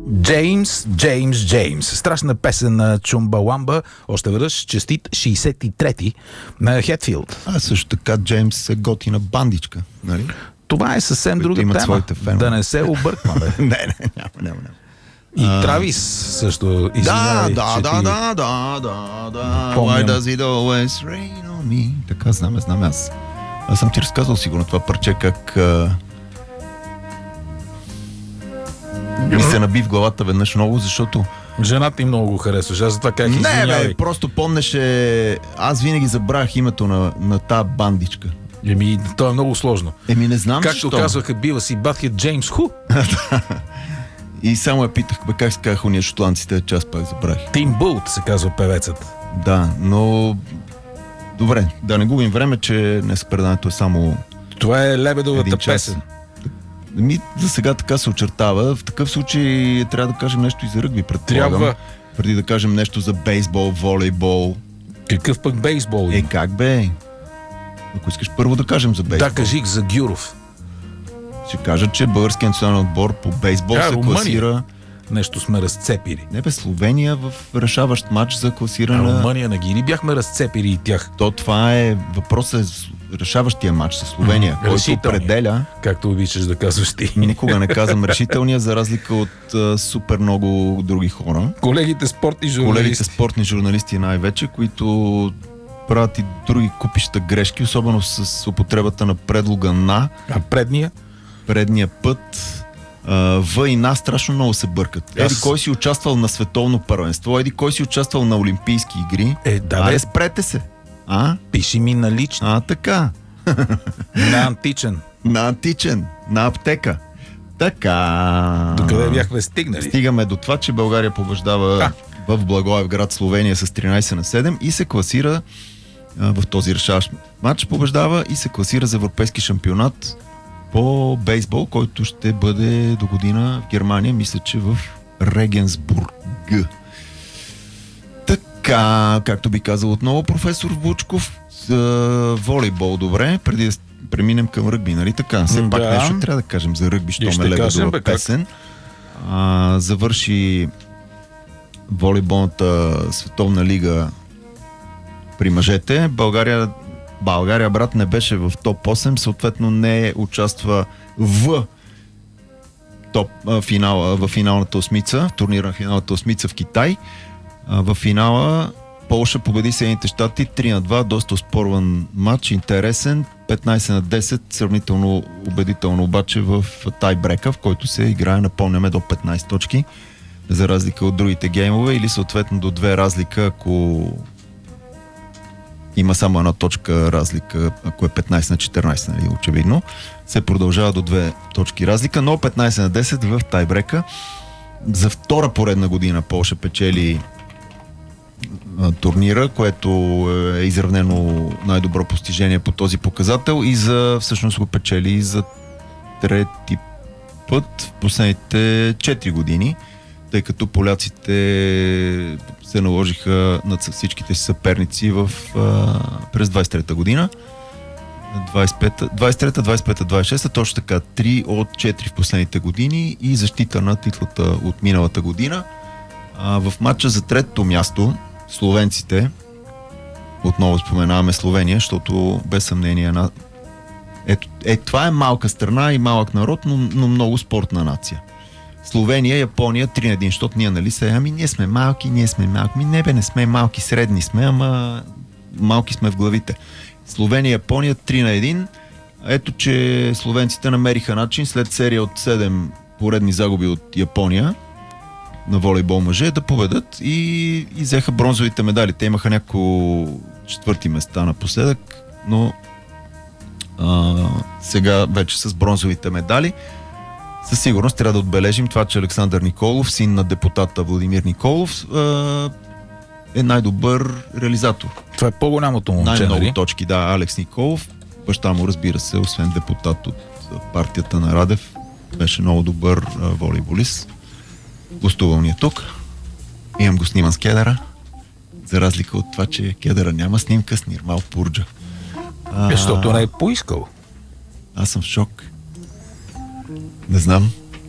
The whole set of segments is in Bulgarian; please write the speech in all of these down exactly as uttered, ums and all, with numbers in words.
Джеймс, Джеймс, Джеймс. Страшна песен на Чумбаламба. Още веднъж честит шейсет и трети на Хетфилд. А също така Джеймс е готина бандичка, нали? Това е съвсем друга тема. Да не се объркваме. не, не, няма, няма, няма. И а... Травис също. Извинявай, да, да, да, да, да, да. Why does it always rain on me? Така, знаме, знаме аз. Аз съм ти разказал сигурно това парче, как а... ми се наби в главата веднъж много, защото жената им много го харесваш. Аз за това как извинявай. Не, бе, просто помнеше. Аз винаги забравях името на, на тази бандичка. Еми, то е много сложно. Еми, не знам Както защо. Както казваха, бива си Батхет Джеймс Ху. И само я питах, бе, как се казаха уния шотландците, че аз пак забравих. Тим Булт се казва певецът. Да, но добре, да не губим време, че днес предаването е само това е лебедовата песен. Ми, за сега така се очертава. В такъв случай трябва да кажем нещо и за ръгби, предполагам. Трябва. Преди да кажем нещо за бейсбол, волейбол. Какъв пък бейсбол? Е, как бе? Ако искаш първо да кажем за бейсбол. Да, кажи за Гюров. Ще кажа, че българският национален отбор по бейсбол а, се Румъния. Класира... Нещо сме разцепили. Не бе, Словения в решаващ матч за класиране. А Румъния на ги ли бяхме разцепили и тях? То това е въпросът е решаващия матч с Словения, mm, който определя... Както обичаш да казваш ти. Никога не казвам решителния, за разлика от а, супер много други хора. Колегите спортни журналисти. Колегите спортни журналисти най-вече, които правят и други купища грешки, особено с употребата на предлога на... А предния? Предния път... В и на страшно много се бъркат. Еди кой си участвал на световно първенство, еди кой си участвал на олимпийски игри. Е, да, Аре, спрете се. А? Пиши ми на лично. А, така. На античен. На античен. На аптека. Така. Докъде бяхме стигнали? Стигаме до това, че България побеждава а. в Благоевград, Словения с тринайсет на седем и се класира а, в този решаващ матч. Побеждава и се класира за европейски шампионат по бейсбол, който ще бъде до година в Германия, мисля, че в Регенсбург. Така, както би казал отново професор Вучков, за волейбол добре, преди да преминем към ръгби, нали така? Все да. пак нещо трябва да кажем за ръгби, що ме лебедова песен. А, завърши волейболната световна лига при мъжете. България България, брат, не беше в топ осем, съответно не участва в топ а, финала, в финалната осмица, в турнира на финалната осмица в Китай. А, в финала Полша победи Съединените щати три на два, доста оспорван матч, интересен, петнайсет на десет, сравнително убедително обаче в тайбрека, в който се играе, напомняме, до петнайсет точки, за разлика от другите геймове, или съответно до две разлика, ако има само една точка разлика, ако е петнайсет на четиринайсет, нали, очевидно. Се продължава до две точки разлика, но петнайсет на десет в тайбрека. За втора поредна година Полша печели а, турнира, което е изравнено най-добро постижение по този показател и за, всъщност го печели и за трети път в последните четири години, тъй като поляците се наложиха над всичките си съперници в, а, през двайсет и трета година. двайсет и пета, двайсет и трета, двайсет и пета, двайсет и шеста, точно така, три от четири в последните години и защита на титлата от миналата година. А, в матча за третото място словенците, отново споменаваме Словения, защото без съмнение на... Ето, е, това е малка страна и малък народ, но, но много спортна нация. Словения, Япония, три на един, защото ние, нали се, ами ние сме малки, ние сме малки, ми не бе, не сме малки, средни сме, ама малки сме в главите. Словения, Япония, три на един. Ето, че словенците намериха начин след серия от седем поредни загуби от Япония на волейбол мъже да победат и, и взеха бронзовите медали. Те имаха няколко четвърти места напоследък, но а, сега вече с бронзовите медали. Със сигурност трябва да отбележим това, че Александър Николов, син на депутата Владимир Николов, е най-добър реализатор. Това е по-голямото момче, най-много нали? точки, да, Алекс Николов. Баща му, разбира се, освен депутат от партията на Радев, беше много добър волейболист. Гостувал ни е тук. Имам го сниман с кедъра. За разлика от това, че кедъра няма снимка с Нирмал Пурджа. А... Защото не е поискал. Аз съм в шок. Не знам.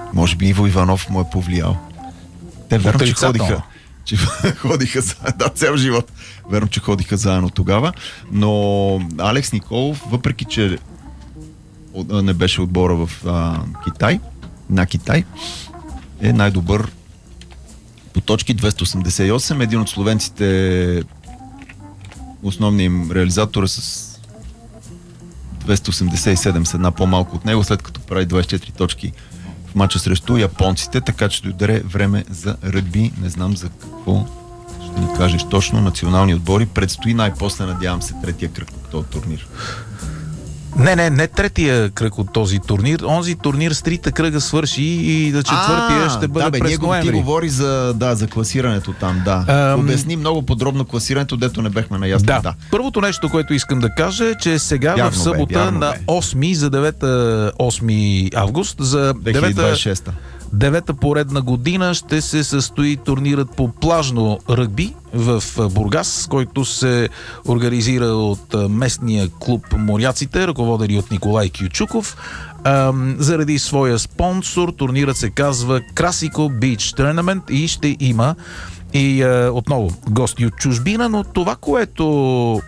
Може би Иво Иванов му е повлиял. Те верно, че ходиха, че ходиха да, цял живот. Верно, че ходиха заедно тогава. Но Алекс Николов, въпреки че не беше отбора в а, Китай, на Китай, е най-добър по точки двеста осемдесет и осем. Един от словенците, основният им реализатор е с двеста осемдесет и седем, с една по-малко от него, след като прави двадесет и четири точки в мача срещу японците, така че дойде време за ръгби. Не знам за какво ще ни кажеш точно. Национални отбори. Предстои най-после, надявам се, третия кръг от този турнир. Не, не, не третия кръг от този турнир. Онзи турнир с трите кръга свърши и за четвъртия а, ще бъде да, бе, през ноември. Ти говори за, да, за класирането там, да. Ам... Обясни много подробно класирането, дето не бехме наясно. Да. да. Първото нещо, което искам да кажа е, че сега вярно, в събота бе, вярно, на осми за девета осми август за две хиляди двадесет и шеста девета поредна година ще се състои турнирът по плажно ръгби в Бургас, който се организира от местния клуб Моряците, ръководени от Николай Кючуков. Ам, заради своя спонсор турнирът се казва Красико Beach Tournament и ще има и а, отново гости от чужбина, но това, което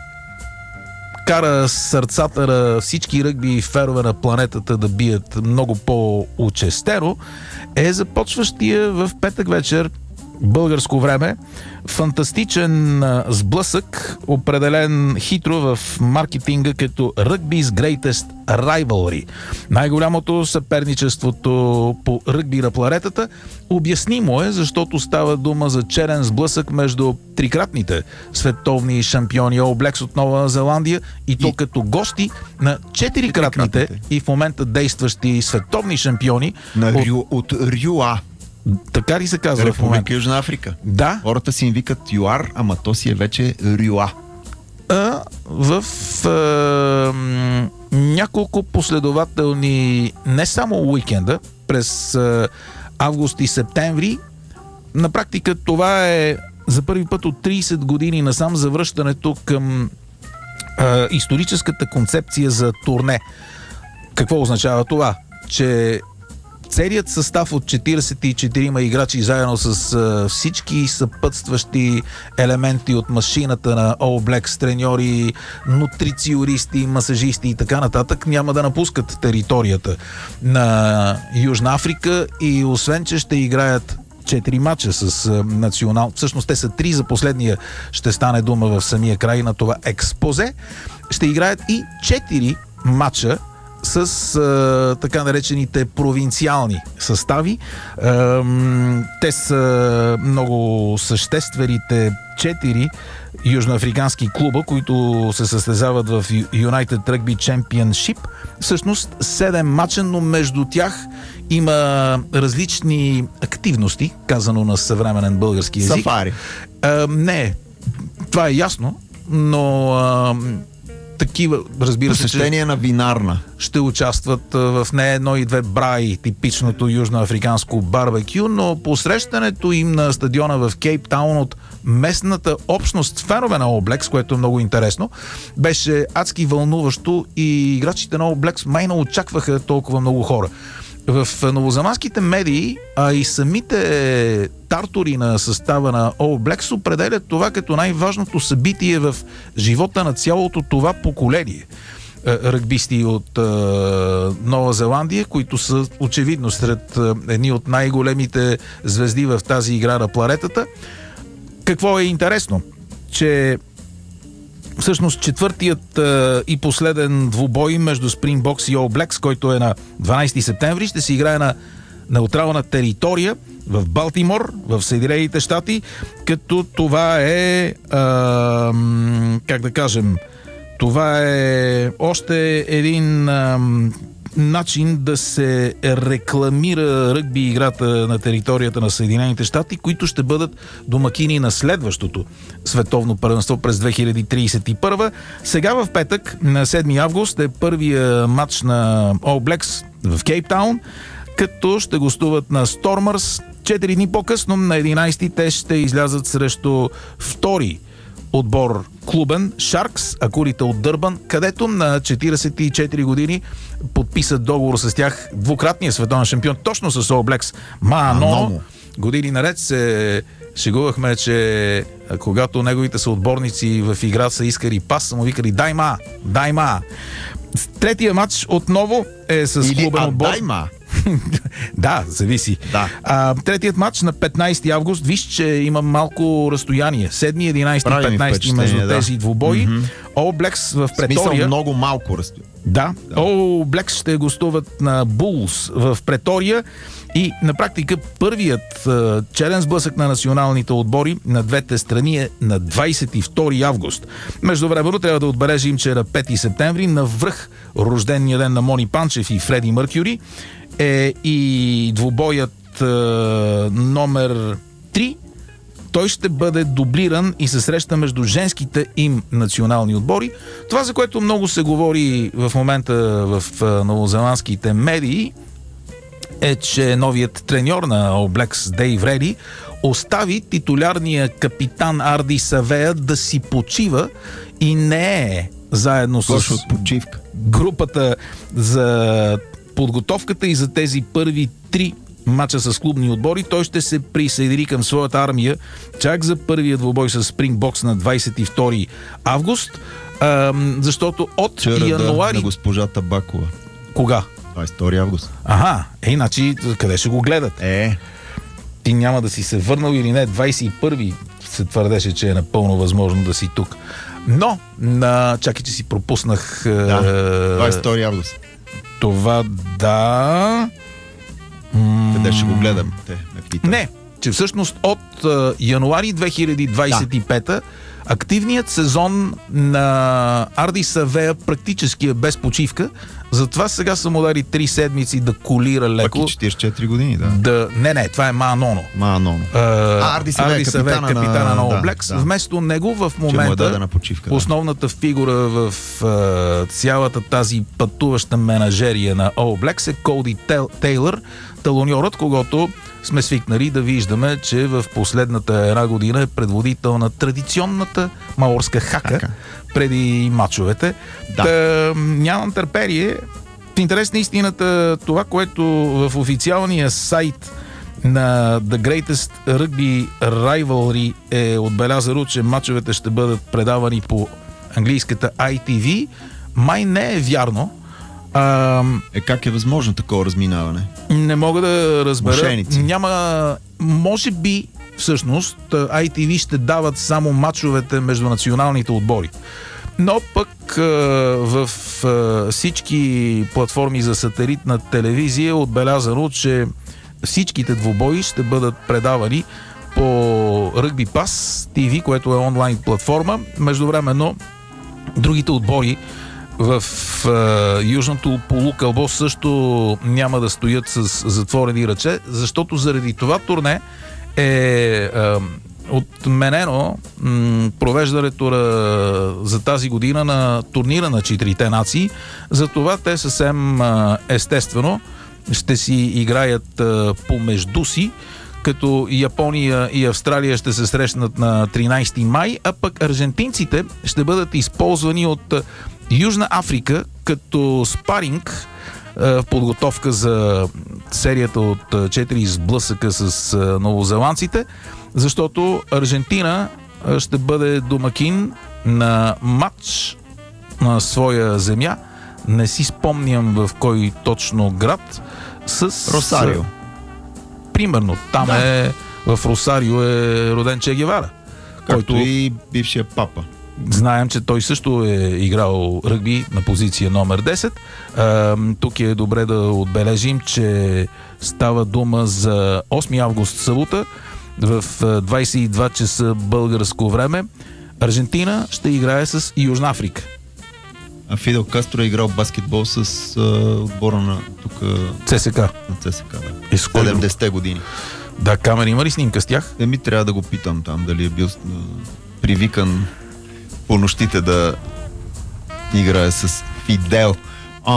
кара сърцата на всички ръгби фенове на планетата да бият много по-учестено, е започващия в петък вечер българско време фантастичен сблъсък, определен хитро в маркетинга като Rugby's Greatest Rivalry. Най-голямото съперничеството по ръгби на планетата. Обяснимо е, защото става дума за черен сблъсък между трикратните световни шампиони All Blacks от Нова Зеландия и, и то като гости на четирикратните и в момента действащи световни шампиони на от, Рю, от Рюа. Така ли се казва в момента? Република Южна Африка. Да. Хората си им викат ЮАР, ама то си е вече Рюа. А, в а, м, няколко последователни не само уикенда през а, август и септември, на практика това е за първи път от тридесет години насам завръщането към а, историческата концепция за турне. Какво означава това? Че целият състав от четиридесет и четирима играчи заедно с а, всички съпътстващи елементи от машината на All Blacks, треньори, нутрициористи, масажисти и така нататък няма да напускат територията на Южна Африка и освен, че ще играят четири мача с а, национал... Всъщност те са три, за последния ще стане дума в самия край на това експозе. Ще играят и четири мача с а, така наречените провинциални състави. А, те са много съществените четири южноафрикански клуба, които се състезават в United Rugby Championship. Всъщност седем мача, но между тях има различни активности, казано на съвременен български език. Сафари. А, не, това е ясно, но а, такива, разбира се, посещение на винарна. Ще участват в не едно и две браи, типичното южноафриканско барбекю, но посрещането им на стадиона в Кейптаун от местната общност фенове на All Blacks, което е много интересно, беше адски вълнуващо и играчите на All Blacks май не очакваха толкова много хора. В новозеландските медии, а и самите тартори на състава на All Blacks определят това като най-важното събитие в живота на цялото това поколение ръгбисти от е, Нова Зеландия, които са очевидно сред е, едни от най-големите звезди в тази игра на планетата. Какво е интересно? Че всъщност четвъртият е, и последен двубой между Springboks и All Blacks, който е на дванадесети септември, ще се играе на неутрална територия в Балтимор, в Съединените щати, като това е, е как да кажем, това е още един е, начин да се рекламира ръгби играта на територията на Съединените щати, които ще бъдат домакини на следващото световно първенство през две хиляди тридесет и първа. Сега в петък, на седми август, е първия матч на All Blacks в Кейптаун, като ще гостуват на Stormers. Четири дни по-късно, на единадесети, те ще излязат срещу втори отбор клубен Шаркс, акулите от Дърбан, където на четиридесет и четири години подписат договор с тях двукратния световен шампион, точно с All Blacks Маноно. Години наред се шегувахме, че когато неговите съотборници в игра са искали пас, са му викали дай ма, дай ма. Третия матч отново е с Или клубен отбор. Дай ма. Да, зависи. Да. А, третият матч на петнайсети август, виж, че има малко разстояние. седми, единайсети и петнайсети между да. тези двубои. Mm-hmm. All Blacks в Смисъл Претория. много малко разстояние. Да, да. All Blacks ще гостуват на Булс в Претория и на практика първият е, челен сблъсък на националните отбори на двете страни е на двайсет и втори август. Междувременно трябва да отбележим, че на пети септември навръх рождения ден на Мони Панчев и Фреди Мъркюри е и двубоят е, номер три. Той ще бъде дублиран и се среща между женските им национални отбори. Това, за което много се говори в момента в новозеландските медии, е, че новият треньор на All Blacks Дейв Реди остави титулярния капитан Арди Савея да си почива и не е заедно с Кош от почивка. групата за подготовката и за тези първи три мача с клубни отбори. Той ще се присъедини към своята армия чак за първия двубой с Спрингбокс на двайсет и втори август, а, защото от Вчера януари... Да, на госпожа Табакова. Кога? двайсет и втори август. Ага, е, иначе къде ще го гледат? Е. Ти няма да си се върнал или не? двайсет и първи се твърдеше, че е напълно възможно да си тук. Но, на... чакай, че си пропуснах... Да, двайсет и втори август. Това да... Къде ще го гледам? Те ме питат. Не, че всъщност от а, януари две хиляди двайсет и пета да. активният сезон на Арди Савея практически е без почивка, затова сега са му дали три седмици да колира леко. Пак и четирийсет и четири години, да. да. Не, не, това е Маноно. Маноно. А, а, Арди Савея, капитана, капитана, капитана на All да, Blacks. да. Вместо него в момента е почивка, да. основната фигура в а, цялата тази пътуваща менажерия на All Blacks е Коди Тейлър, талоньорът, когато сме свикнали да виждаме, че в последната една година е предводител на традиционната маорска хака, хака. преди мачовете. Да. Та, нямам търпение. В интерес на истината, това, което в официалния сайт на The Greatest Rugby Rivalry е отбелязано, че мачовете ще бъдат предавани по английската ай ти ви, май не е вярно. А, е, как е възможно такова разминаване? Не мога да разбера. Мошеници. Няма... Може би, всъщност, ай ти ви ще дават само мачовете между националните отбори. Но пък а, в а, всички платформи за сателитна телевизия е отбелязано, че всичките двубои ще бъдат предавани по Rugby Pass ти ви, което е онлайн платформа. Междувременно, другите отбори в а, Южното полукълбо също няма да стоят с затворени ръце, защото заради това турне е а, отменено м, провеждането а, за тази година на турнира на четирите нации. Затова те съвсем а, естествено ще си играят а, помежду си, като Япония и Австралия ще се срещнат на тринайсети май, а пък аржентинците ще бъдат използвани от Южна Африка като спаринг в подготовка за серията от четири сблъсъка с новозеландците, защото Аржентина ще бъде домакин на матч на своя земя. Не си спомням в кой точно град. С Росарио. Примерно. Там да. е в Росарио е роден Че Гевара. Както който и бившия папа. Знаем, че той също е играл ръгби на позиция номер десет. А, тук е добре да отбележим, че става дума за осми август събота в двайсет и два часа българско време. Аржентина ще играе с Южна Африка. А Фидел Кастро е играл баскетбол с а, отбора на тук... ЦСК. На ЦСК, да. седемдесетте години. Да, Камера, има ли снимка с тях? Еми, трябва да го питам там, дали е бил а, привикан по нощите да играе с Фидел. А,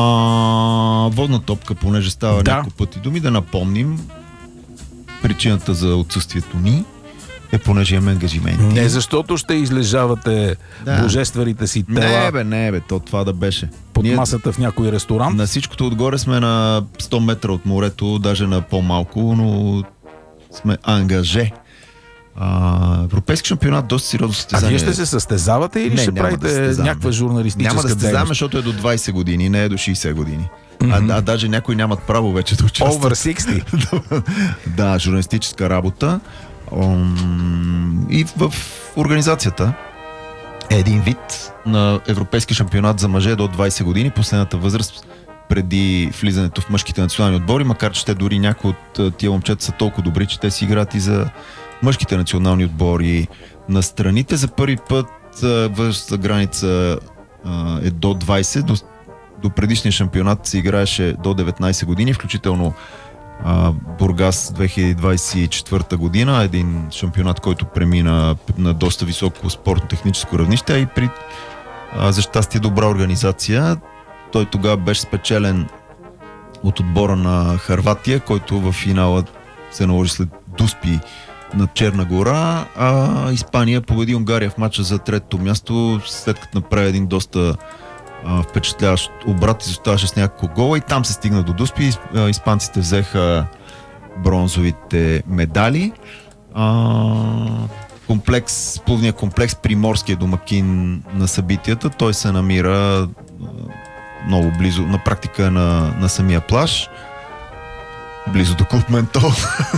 водна топка, понеже става да. няколко пъти думи, да напомним причината за отсъствието ни. Е, понеже имаме ангажименти. Не защото ще излежавате Да. божествените си тела Не, бе, не, бе, то това да беше. под Ние масата в някой ресторант. на всичкото отгоре сме на сто метра от морето, даже на по-малко, но сме ангаже. А, европейски шампионат, доста сериозно А състезание. вие ще се състезавате или Не, ще няма да правите състезаваме. някаква журналистическа Няма да състезаваме, дейност? защото е до двайсет години, не е до шейсет години. А, а даже някои нямат право вече да участват. Over шейсет. Да, журналистическа работа. Ом, И в организацията е един вид на европейски шампионат за мъже до двайсет години, последната възраст преди влизането в мъжките национални отбори, макар че те дори някои от а, тия момчета са толкова добри, че те си играят и за мъжките национални отбори на страните. За първи път а, възрастната граница а, е до двайсет, до, до предишния шампионат се играеше до деветнайсет години, включително а, Бургас две хиляди двайсет и четвърта година, един шампионат, който премина на доста високо спортно-техническо равнище, а и при а, за щастие добра организация. Той тогава беше спечелен от отбора на Хърватия, който в финала се наложи след дуспи на Черна гора, а Испания победи Унгария в матча за третото място, след като направи един доста а, впечатляващ обрат, изоставаше с няколко гола и там се стигна до дуспи. А, испанците взеха бронзовите медали. А, комплекс, плувния комплекс Приморски е домакин на събитията. Той се намира а, много близо, на практика на, на самия плаж, близо до клуб Ментол.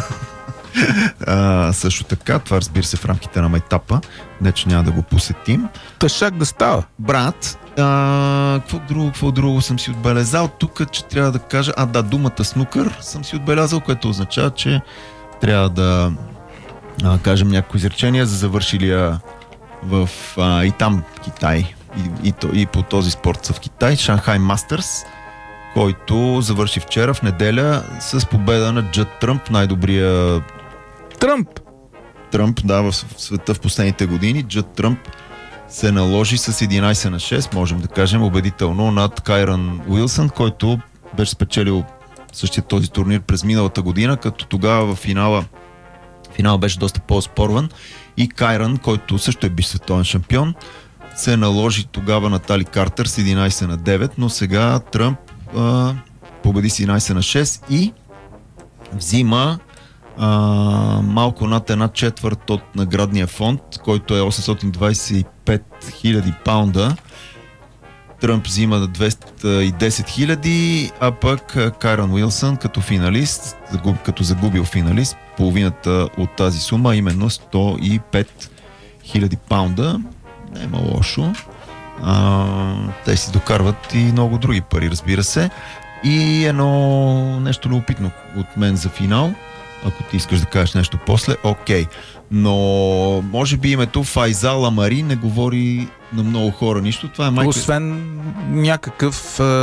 А, също така, това разбира се в рамките на майтапа, не че няма да го посетим. Тъшак да става. Брат, а, какво, друго, какво друго съм си отбелязал тук, че трябва да кажа, а да, думата снукър съм си отбелязал, което означава, че трябва да а, кажем някои изречения за завършилия в а, и там Китай, и, и, то, и по този спорт са в Китай, Шанхай Мастърс, който завърши вчера в неделя с победа на Джад Тръмп, най-добрия Тръмп. Тръмп, да, в света в последните години. Джад Тръмп се наложи с единайсет на шест, можем да кажем, убедително над Кайран Уилсън, който беше спечелил същия този турнир през миналата година, като тогава в финала финал беше доста по-спорван и Кайран, който също е биш световен шампион, се наложи тогава на Тали Картер с единайсет на девет, но сега Тръмп а, победи с единайсет на шест и взима а, малко над една четвърт от наградния фонд, който е осемстотин двайсет и пет хиляди паунда. Тръмп взима двеста и десет хиляди, а пък Кайран Уилсън като финалист, като загубил финалист, половината от тази сума, именно сто и пет хиляди паунда. Не има лошо. А, те си докарват и много други пари, разбира се. И едно нещо любопитно от мен за финал. Ако ти искаш да кажеш нещо после, окей. Но може би името Файзал Амари не говори на много хора нищо. Това е майка... Освен някакъв е,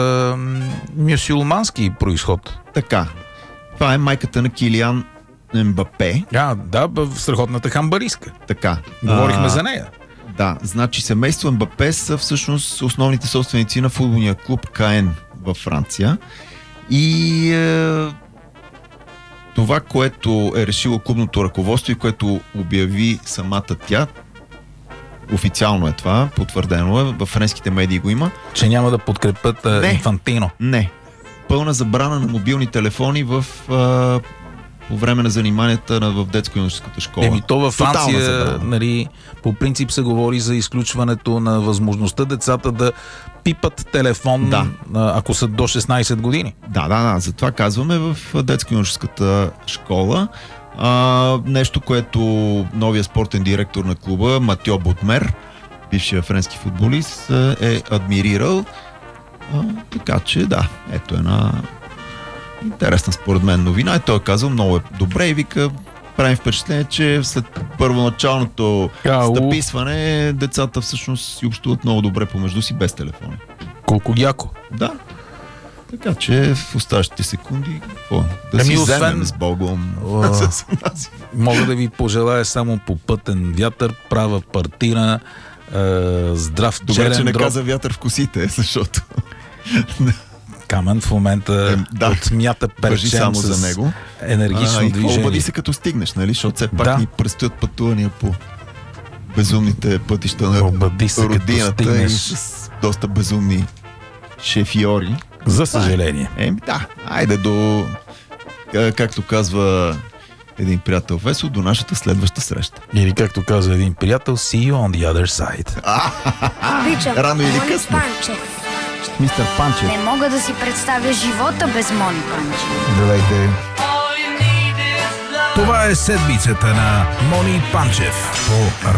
мюсюлмански произход. Така. Това е майката на Килиан Мбапе. А, да, в страхотната хамбариска. Така. Говорихме а, за нея. Да, значи семейство Мбапе са всъщност основните собственици на футболния клуб Каен във Франция. И е, това, което е решило клубното ръководство и което обяви самата тя, официално е това, потвърдено е, във френските медии го има. Че няма да подкрепят е, Не. Инфантино. Не. Пълна забрана на мобилни телефони в, а, по време на заниманията на, в детско-юношеската школа. Еми, то във Тотална Франция, забрана. нали, по принцип се говори за изключването на възможността децата да пипат телефон, Да. ако са до шестнайсет години. Да, да, да. Затова казваме в детско-юношеската школа. А, нещо, което новия спортен директор на клуба Матьо Ботмер, бившия френски футболист, е адмирирал. А, така че да, ето една интересна според мен новина. И той е казал много е добре и вика, правим впечатление, че след първоначалното Ау. стъписване децата всъщност си общуват много добре помежду си без телефони. Колко яко. Да. Така че в оставащите секунди какво? Да Еми, си освен- вземем с Богом. А. С нас. Мога да ви пожелая само попътен вятър, права партина, е, здрав Добре, черен че не дроб. каза вятър в косите, защото Камен в момента Е, да. отмята Важи перчем само с за него. енергично а, и движение. обади се като стигнеш, нали? Защото все пак Да. ни предстоят пътувания по безумните пътища на Обади се, като родината и стигнеш. с доста безумни шефиори. За съжаление. Еми да, айде до, а, както казва един приятел Весо, до нашата следваща среща. Или както казва един приятел, see you on the other side. Обичам. Рано или Мони късно. Панчев. Мистер Панчев. Не мога да си представя живота без Мони Панчев. Здравейте. Това е седмицата на Мони Панчев по